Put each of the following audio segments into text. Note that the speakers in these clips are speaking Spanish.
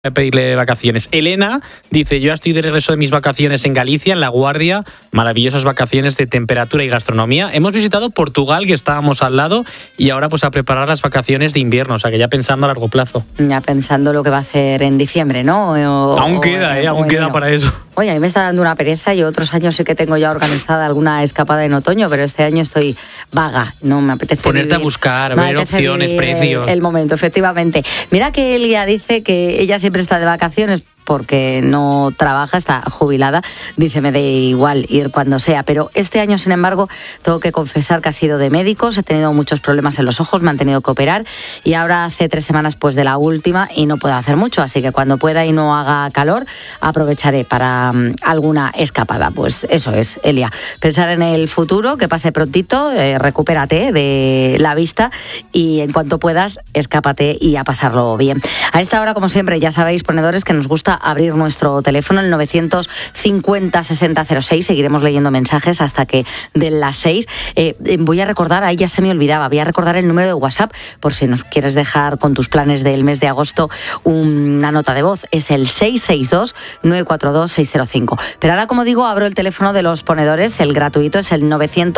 a pedirle vacaciones. Elena dice, yo ya estoy de regreso de mis vacaciones en Galicia, en La Guardia, maravillosas vacaciones de temperatura y gastronomía. Hemos visitado Portugal, que estábamos al lado, y ahora pues a preparar las vacaciones de invierno, o sea que ya pensando a largo plazo. Ya pensando lo que va a hacer en diciembre, ¿no? Aún queda para eso. Oye, a mí me está dando una pereza. Yo otros años sí que tengo ya organizada alguna escapada en otoño, pero este año estoy vaga, no me apetece ponerte a buscar, ver opciones, precios. El momento, efectivamente. Mira que Elia dice que ella siempre está de vacaciones porque no trabaja, está jubilada. Dice, me da igual ir cuando sea, pero este año, sin embargo, tengo que confesar que ha sido de médicos, he tenido muchos problemas en los ojos, me han tenido que operar y ahora hace 3 semanas pues de la última y no puedo hacer mucho, así que cuando pueda y no haga calor, aprovecharé para alguna escapada. Pues eso es, Elia, pensar en el futuro, que pase prontito, recupérate de la vista y en cuanto puedas, escápate y a pasarlo bien. A esta hora, como siempre, ya sabéis, ponedores, que nos gusta abrir nuestro teléfono, el 950-6006. Seguiremos leyendo mensajes hasta que den las 6. Voy a recordar, ahí ya se me olvidaba, voy a recordar el número de WhatsApp por si nos quieres dejar con tus planes del mes de agosto una nota de voz. Es el 662-942-605. Pero ahora, como digo, abro el teléfono de los ponedores, el gratuito es el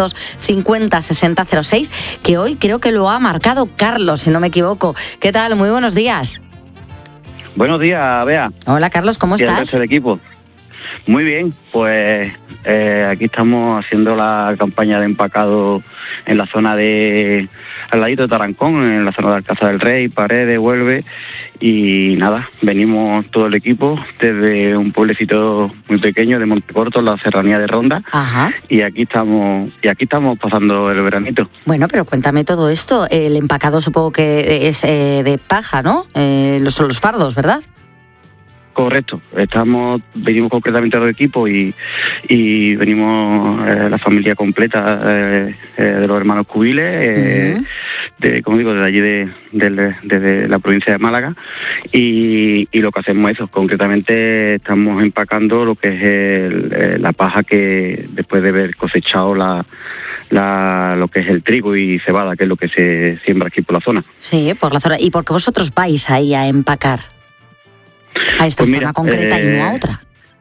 950-6006, que hoy creo que lo ha marcado Carlos, si no me equivoco. ¿Qué tal? Muy buenos días. Buenos días, Bea. Hola, Carlos, ¿cómo estás? Y el resto del equipo. Muy bien, pues aquí estamos haciendo la campaña de empacado en la zona al ladito de Tarancón, en la zona de Alcázar del Rey, Paredes, Huelve, y nada, venimos todo el equipo desde un pueblecito muy pequeño de Montecorto, la serranía de Ronda. Ajá. Y aquí estamos pasando el veranito. Bueno, pero cuéntame todo esto. El empacado supongo que es de paja, ¿no? Son los fardos, ¿verdad? Correcto, venimos concretamente del equipo y venimos la familia completa de los hermanos Cubiles, como digo, desde allí desde la provincia de Málaga, y lo que hacemos es eso, concretamente estamos empacando lo que es la paja que después de haber cosechado lo que es el trigo y cebada, que es lo que se siembra aquí por la zona. Sí, por la zona. ¿Y por qué vosotros vais ahí a empacar? A esta zona concreta y no a otra.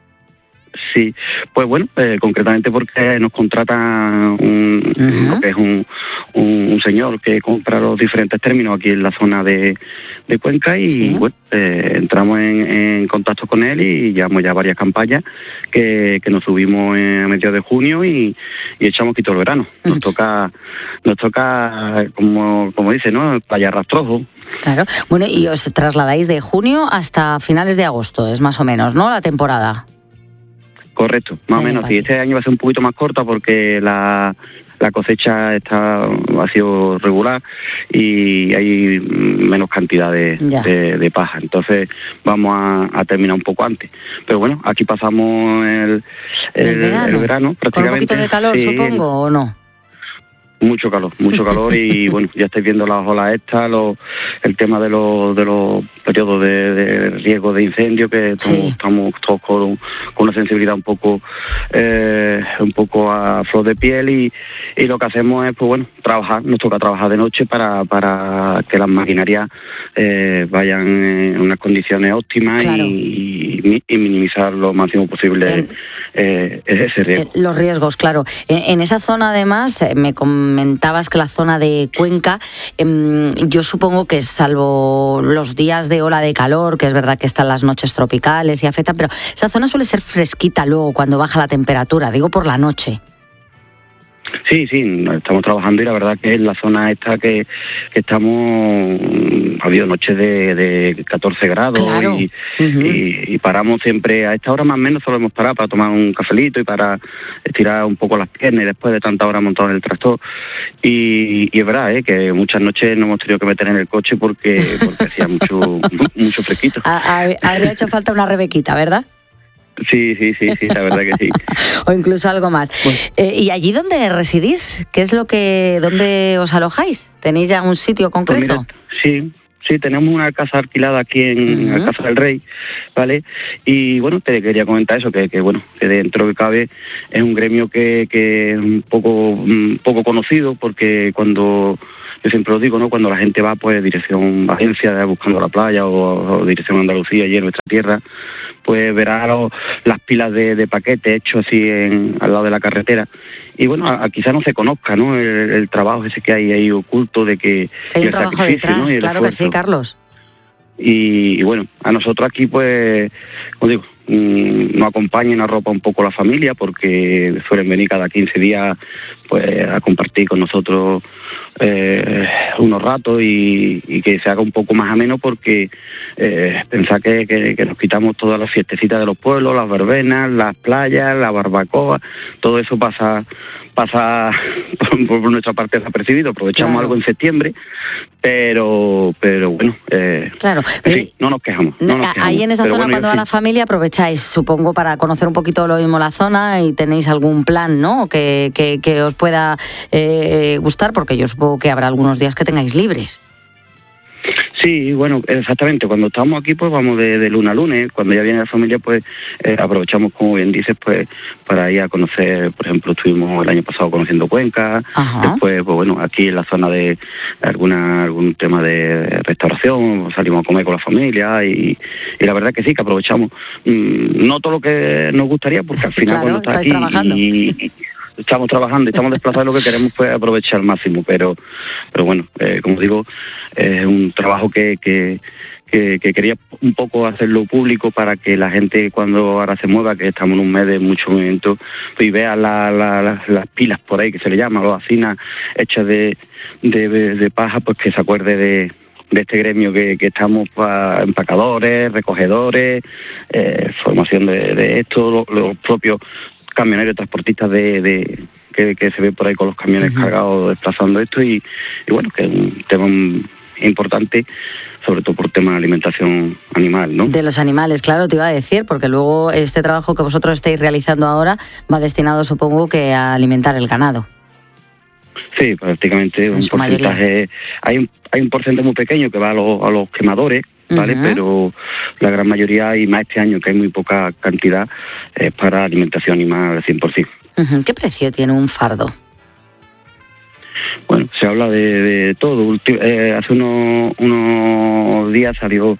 Sí, pues bueno, concretamente porque nos contrata lo que es un señor que compra los diferentes términos aquí en la zona de Cuenca y ¿sí? Bueno, entramos en contacto con él y llevamos ya varias campañas que nos subimos a mediados de junio y echamos aquí todo el verano. Nos toca como dice, ¿no? Playa Rastrojo. Claro, bueno, y os trasladáis de junio hasta finales de agosto, es más o menos, ¿no? La temporada. Correcto, más o menos. Sí, este año va a ser un poquito más corta porque la cosecha ha sido regular y hay menos cantidad de paja. Entonces vamos a terminar un poco antes. Pero bueno, aquí pasamos el verano prácticamente. ¿Con un poquito de calor, sí, supongo, o no? Mucho calor y bueno, ya estáis viendo las olas estas, el tema de los periodos de riesgo de incendio, que sí, estamos todos con una sensibilidad un poco a flor de piel y lo que hacemos es, pues bueno, nos toca trabajar de noche para que las maquinarias vayan en unas condiciones óptimas. Claro. y minimizar lo máximo posible ese riesgo. Los riesgos, claro. En esa zona, además, me comentabas que la zona de Cuenca, yo supongo que salvo los días de ola de calor, que es verdad que están las noches tropicales y afectan, pero esa zona suele ser fresquita luego cuando baja la temperatura, digo por la noche. Sí, estamos trabajando y la verdad que en la zona esta que estamos, ha habido noches de 14 grados. Claro. y paramos siempre, a esta hora más o menos solemos parar para tomar un cafelito y para estirar un poco las piernas y después de tanta hora montado en el tractor. Y es verdad que muchas noches nos hemos tenido que meter en el coche porque hacía mucho fresquito. Habría hecho falta una rebequita, ¿verdad? Sí, la verdad que sí. O incluso algo más. Bueno. ¿Y allí dónde residís? ¿Qué es dónde os alojáis? ¿Tenéis ya un sitio concreto? Pues mira, Sí, tenemos una casa alquilada aquí en Alcázar del Rey, ¿vale? Y bueno, te quería comentar eso, que dentro que cabe es un gremio que es un poco conocido, porque cuando, yo siempre lo digo, ¿no? Cuando la gente va, pues dirección Valencia, buscando la playa, o dirección Andalucía, allí en nuestra tierra, pues verá las pilas de paquetes hechos así al lado de la carretera. Y bueno, quizá no se conozca, ¿no? El trabajo ese que hay ahí oculto de que hay un trabajo detrás, ¿no? Claro que sí, Carlos. Y bueno, a nosotros aquí, pues, como digo, nos acompaña y nos arropa un poco la familia, porque suelen venir cada 15 días pues a compartir con nosotros unos ratos y que se haga un poco más ameno, porque pensar que nos quitamos todas las fiestecitas de los pueblos, las verbenas, las playas, la barbacoa, todo eso pasa por nuestra parte desapercibido. Aprovechamos algo en septiembre, pero bueno, claro, pero sí, no nos quejamos. Ahí en esa zona, cuando va la familia, aprovecháis, supongo, para conocer un poquito lo mismo la zona, y tenéis algún plan, ¿no?, que os pueda gustar, porque yo supongo que habrá algunos días que tengáis libres. Sí, bueno, exactamente. Cuando estamos aquí, pues vamos de lunes a lunes. Cuando ya viene la familia, pues aprovechamos, como bien dices, pues para ir a conocer. Por ejemplo, estuvimos el año pasado conociendo Cuenca. Ajá. Después, pues bueno, aquí en la zona de algún tema de restauración, salimos a comer con la familia, y la verdad que sí, que aprovechamos. No todo lo que nos gustaría, porque al final, claro, cuando estás aquí trabajando. Estamos trabajando, estamos desplazados, lo que queremos pues aprovechar al máximo, pero bueno, como digo, es un trabajo que quería un poco hacerlo público, para que la gente, cuando ahora se mueva, que estamos en un mes de mucho movimiento, pues, y vea las pilas por ahí, que se le llama, las hacinas hechas de paja, pues que se acuerde de este gremio que estamos para empacadores, recogedores, formación de esto, los propios camioneros, transportistas que se ve por ahí con los camiones cargados desplazando esto, y bueno, que es un tema importante, sobre todo por tema de alimentación animal, ¿no? De los animales, claro, te iba a decir, porque luego este trabajo que vosotros estáis realizando ahora va destinado, supongo, que a alimentar el ganado. Sí, prácticamente un porcentaje. Hay un porcentaje muy pequeño que va a los quemadores, ¿vale? Pero la gran mayoría, y más este año que hay muy poca cantidad, es para alimentación animal al 100%. ¿Qué precio tiene un fardo? Bueno, se habla de todo. Hace unos días salió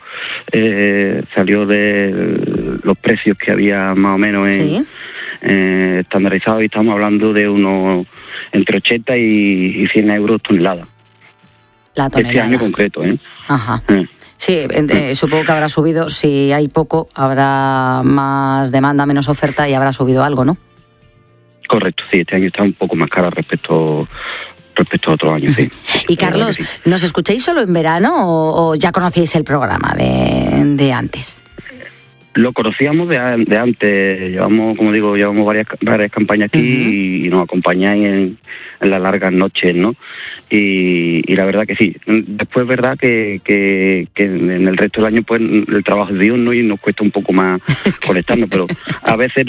de los precios que había más o menos estandarizados, y estamos hablando de unos entre 80 y 100 euros tonelada. La tonelada. Este año concreto, ¿eh? Ajá. Sí, supongo que habrá subido. Si hay poco, habrá más demanda, menos oferta, y habrá subido algo, ¿no? Correcto, sí. Este año está un poco más cara respecto a otros años, sí. Y Carlos, sí. ¿Nos escucháis solo en verano o ya conocíais el programa de antes? Lo conocíamos de antes. Llevamos varias campañas aquí, y nos acompañáis en las largas noches, ¿no? Y la verdad que sí. Después es verdad que en el resto del año, pues, el trabajo es diurno y nos cuesta un poco más conectarnos, pero a veces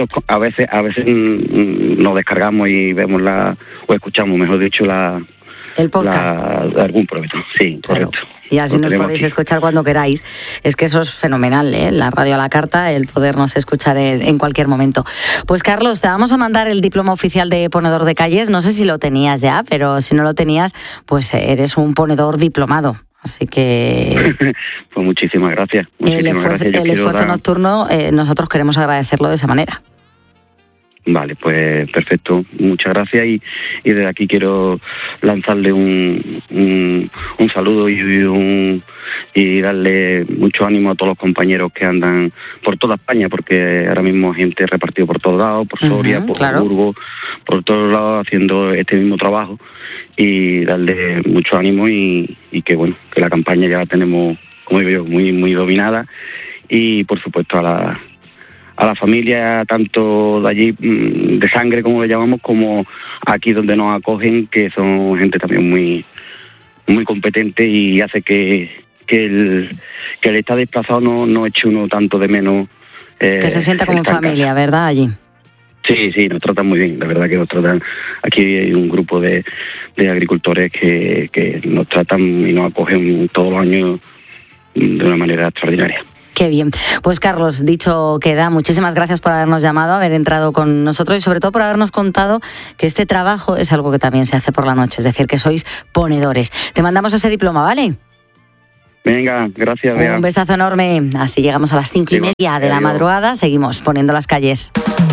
nos descargamos y vemos o escuchamos, mejor dicho, el podcast de algún proyecto. Sí, claro. Correcto. Y así nos podéis escuchar cuando queráis. Es que eso es fenomenal, ¿eh? La radio a la carta, el podernos escuchar en cualquier momento. Pues Carlos, te vamos a mandar el diploma oficial de ponedor de calles. No sé si lo tenías ya, pero si no lo tenías, pues eres un ponedor diplomado. Así que... Pues muchísimas gracias. El esfuerzo nocturno, nosotros queremos agradecerlo de esa manera. Vale, pues perfecto, muchas gracias, y desde aquí quiero lanzarle un saludo y darle mucho ánimo a todos los compañeros que andan por toda España, porque ahora mismo hay gente repartida por todos lados, por Soria, por Burgos, por todos lados, haciendo este mismo trabajo, y darle mucho ánimo, y que bueno, que la campaña ya la tenemos, como digo yo, muy, muy dominada, y por supuesto a la familia, tanto de allí, de sangre, como le llamamos, como aquí donde nos acogen, que son gente también muy, muy competente, y hace que el estar desplazado no eche uno tanto de menos. Que se sienta como en familia, ¿verdad, allí? Sí, nos tratan muy bien, la verdad que nos tratan. Aquí hay un grupo de, de, agricultores que nos tratan y nos acogen todos los años de una manera extraordinaria. Qué bien. Pues Carlos, dicho queda, muchísimas gracias por habernos llamado, haber entrado con nosotros y sobre todo por habernos contado que este trabajo es algo que también se hace por la noche, es decir, que sois ponedores. Te mandamos ese diploma, ¿vale? Venga, gracias, Bea. Un besazo enorme. Así llegamos a las 5:30 de la madrugada. Seguimos poniendo las calles.